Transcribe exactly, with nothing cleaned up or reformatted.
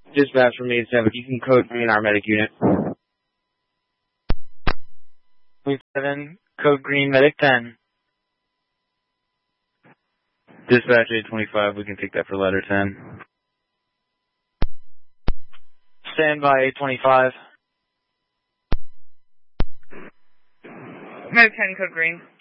Dispatch from eight seven, you can code green our medic unit. eight seven, code green medic ten. Dispatch eight twenty-five, we can take that for ladder ten. Stand by eight twenty-five. Medic ten, code green.